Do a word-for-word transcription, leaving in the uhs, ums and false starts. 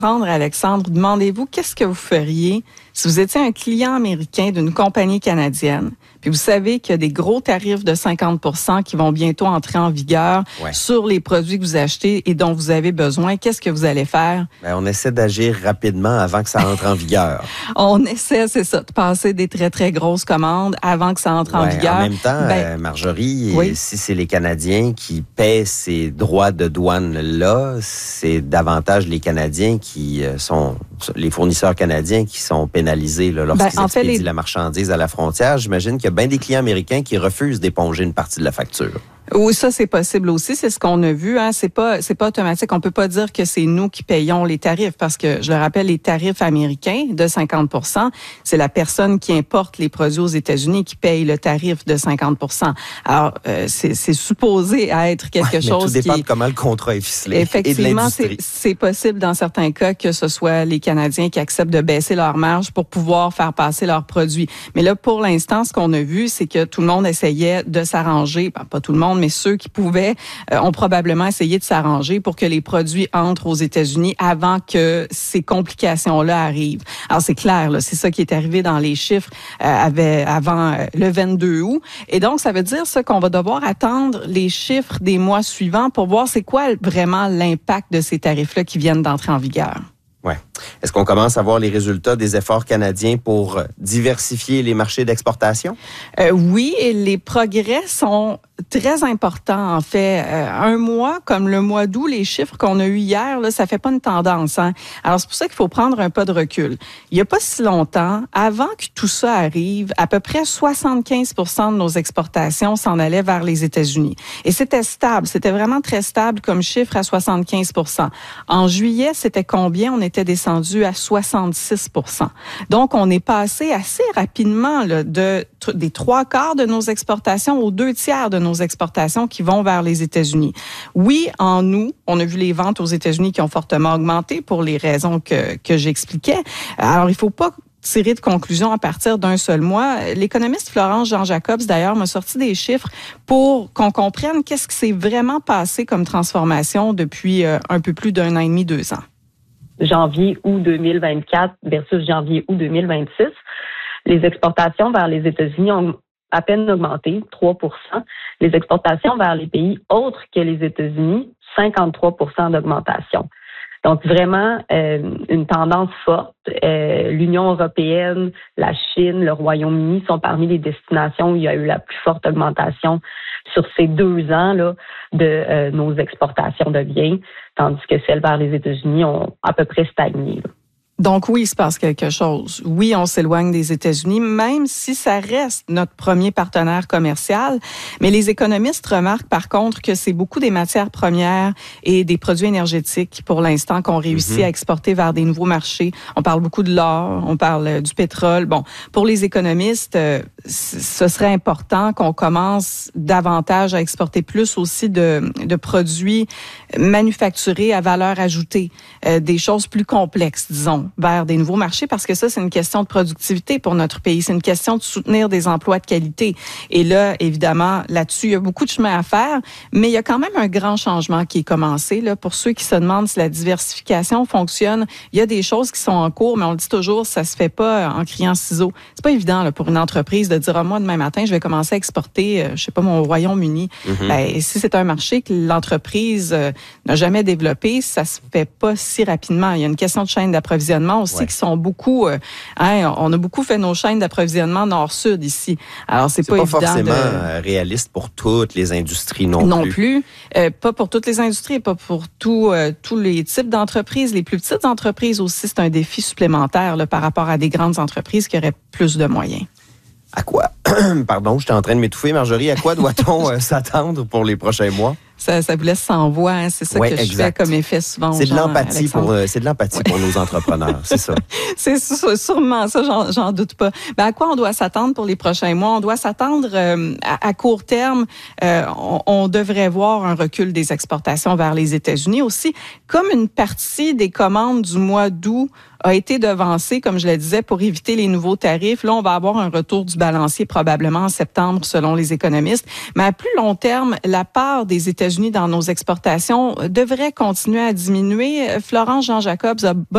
Alexandre, demandez-vous qu'est-ce que vous feriez si vous étiez un client américain d'une compagnie canadienne, puis vous savez qu'il y a des gros tarifs de cinquante pour cent qui vont bientôt entrer en vigueur ouais. sur les produits que vous achetez et dont vous avez besoin. Qu'est-ce que vous allez faire? Bien, on essaie d'agir rapidement avant que ça entre en vigueur. On essaie, c'est ça, de passer des très, très grosses commandes avant que ça entre ouais, en vigueur. En même temps, ben, euh, Marjorie, oui. si c'est les Canadiens qui paient ces droits de douane-là, c'est davantage les Canadiens qui euh, sont, les fournisseurs canadiens qui sont pénalisés là, lorsqu'ils ben, expédient les... la marchandise à la frontière. J'imagine qu'il y a bien des clients américains qui refusent d'éponger une partie de la facture. Oui, ça c'est possible aussi, c'est ce qu'on a vu. Hein. C'est pas, c'est pas automatique. On peut pas dire que c'est nous qui payons les tarifs parce que je le rappelle, les tarifs américains de cinquante pour cent, c'est la personne qui importe les produits aux États-Unis qui paye le tarif de cinquante pour cent. Alors euh, c'est, c'est supposé être quelque ouais, chose mais tout dépend qui... de comment le contrat est ficelé. Effectivement, et de c'est, c'est possible dans certains cas que ce soit les Canadiens qui acceptent de baisser leur marge pour pouvoir faire passer leurs produits. Mais là, pour l'instant, ce qu'on a vu, c'est que tout le monde essayait de s'arranger, ben, pas tout le monde, mais ceux qui pouvaient euh, ont probablement essayé de s'arranger pour que les produits entrent aux États-Unis avant que ces complications-là arrivent. Alors, c'est clair, là, c'est ça qui est arrivé dans les chiffres euh, avait, avant euh, le vingt-deux août. Et donc, ça veut dire ça qu'on va devoir attendre les chiffres des mois suivants pour voir c'est quoi vraiment l'impact de ces tarifs-là qui viennent d'entrer en vigueur. Ouais. Est-ce qu'on commence à voir les résultats des efforts canadiens pour diversifier les marchés d'exportation? Euh, oui, et les progrès sont très importants, en fait. Euh, un mois, comme le mois d'août, les chiffres qu'on a eus hier, là, ça fait pas une tendance. Hein? Alors, c'est pour ça qu'il faut prendre un pas de recul. Il n'y a pas si longtemps, avant que tout ça arrive, à peu près soixante-quinze pour cent de nos exportations s'en allaient vers les États-Unis. Et c'était stable. C'était vraiment très stable comme chiffre à soixante-quinze pour cent. En juillet, c'était combien? On était descendu à soixante-six pour cent. Donc, on est passé assez rapidement là, de, des trois quarts de nos exportations aux deux tiers de nos exportations qui vont vers les États-Unis. Oui, en août, on a vu les ventes aux États-Unis qui ont fortement augmenté pour les raisons que, que j'expliquais. Alors, il ne faut pas tirer de conclusion à partir d'un seul mois. L'économiste Florence Jean-Jacobs, d'ailleurs, m'a sorti des chiffres pour qu'on comprenne qu'est-ce qui s'est vraiment passé comme transformation depuis euh, un peu plus d'un an et demi, deux ans. janvier-août deux mille vingt-quatre versus janvier-août deux mille vingt-six, les exportations vers les États-Unis ont à peine augmenté, trois pour cent. Les exportations vers les pays autres que les États-Unis, cinquante-trois pour cent d'augmentation. Donc, vraiment, euh, une tendance forte. Euh, L'Union européenne, la Chine, le Royaume-Uni sont parmi les destinations où il y a eu la plus forte augmentation sur ces deux ans là, de euh, nos exportations de biens, tandis que celles vers les États-Unis ont à peu près stagné. Là. Donc oui, il se passe quelque chose. Oui, on s'éloigne des États-Unis, même si ça reste notre premier partenaire commercial. Mais les économistes remarquent par contre que c'est beaucoup des matières premières et des produits énergétiques pour l'instant qu'on réussit mm-hmm. à exporter vers des nouveaux marchés. On parle beaucoup de l'or, on parle du pétrole. Bon, pour les économistes, euh, ce serait important qu'on commence davantage à exporter plus aussi de, de produits manufacturés à valeur ajoutée, euh, des choses plus complexes, disons, vers des nouveaux marchés, parce que ça, c'est une question de productivité pour notre pays. C'est une question de soutenir des emplois de qualité. Et là, évidemment, là-dessus, il y a beaucoup de chemin à faire, mais il y a quand même un grand changement qui est commencé. Là, pour ceux qui se demandent si la diversification fonctionne, il y a des choses qui sont en cours, mais on le dit toujours, ça se fait pas en criant ciseaux. C'est pas évident là, pour une entreprise de dire, ah, moi, demain matin, je vais commencer à exporter, euh, je sais pas, mon Royaume-Uni. Mm-hmm. Ben, si c'est un marché que l'entreprise euh, n'a jamais développé, ça se fait pas si rapidement. Il y a une question de chaîne d'approvisionnement aussi ouais. qui sont beaucoup, euh, hein, on a beaucoup fait nos chaînes d'approvisionnement nord-sud ici. Alors c'est, c'est pas, pas évident forcément de... réaliste pour toutes les industries non, non plus. Non plus, euh, pas pour toutes les industries, pas pour tout, euh, tous les types d'entreprises. Les plus petites entreprises aussi, c'est un défi supplémentaire là, par rapport à des grandes entreprises qui auraient plus de moyens. À quoi, pardon, j'étais en train de m'étouffer, Marjorie, à quoi doit-on euh, s'attendre pour les prochains mois? Ça, ça vous laisse sans voix, hein? C'est ça ouais, que je exact. fais comme effet souvent. C'est de l'empathie pour, euh, c'est de l'empathie ouais. pour nos entrepreneurs, c'est ça. C'est sûrement ça, j'en, j'en doute pas. Ben, à quoi on doit s'attendre pour les prochains mois? On doit s'attendre euh, à, à court terme, euh, on, on devrait voir un recul des exportations vers les États-Unis aussi, comme une partie des commandes du mois d'août a été devancée, comme je le disais, pour éviter les nouveaux tarifs. Là, on va avoir un retour du balancier probablement en septembre, selon les économistes. Mais à plus long terme, la part des États-Unis dans nos exportations devrait continuer à diminuer. Florence Jean-Jacobs a